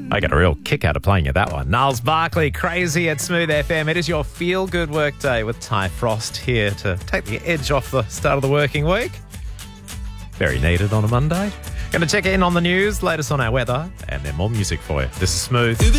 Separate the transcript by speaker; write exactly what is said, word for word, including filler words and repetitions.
Speaker 1: I got a real kick out of playing you that one. Niles Barkley, Crazy at Smooth F M. It is your feel-good work day with Ty Frost here to take the edge off the start of the working week. Very needed on a Monday. Going to check in on the news, latest on our weather, and then more music for you. This is Smooth.